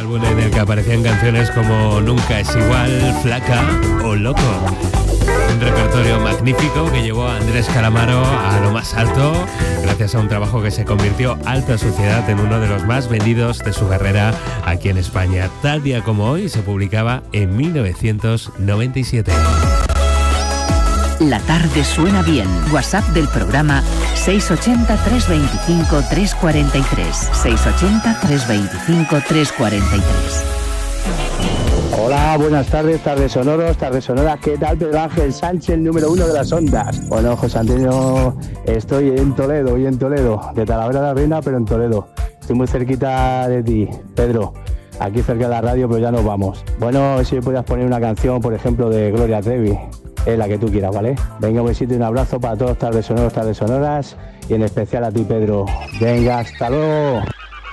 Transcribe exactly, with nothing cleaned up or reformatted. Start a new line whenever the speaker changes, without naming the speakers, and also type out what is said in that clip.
álbum en el que aparecían canciones como Nunca es igual, Flaca o Loco. Un repertorio magnífico que llevó a Andrés Calamaro a lo más alto gracias a un trabajo que se convirtió Alta Suciedad en uno de los más vendidos de su carrera aquí en España. Tal día como hoy se publicaba en mil novecientos noventa y siete.
La tarde suena bien. WhatsApp del programa seis ocho cero, tres dos cinco, tres cuatro tres. seis ocho cero, tres dos cinco, tres cuatro tres.
Hola, buenas tardes, tardes sonoros, tardes sonoras. ¿Qué tal, Pedro Ángel Sánchez, el número uno de las ondas? Bueno, José Antonio, estoy en Toledo, hoy en Toledo, de Talavera de la Reina, pero en Toledo. Estoy muy cerquita de ti, Pedro, aquí cerca de la radio, pero ya nos vamos. Bueno, si me podías poner una canción, por ejemplo, de Gloria Trevi, es la que tú quieras, ¿vale? Venga, un besito y un abrazo para todos, tardes sonoros, tardes sonoras, y en especial a ti, Pedro. Venga, hasta luego.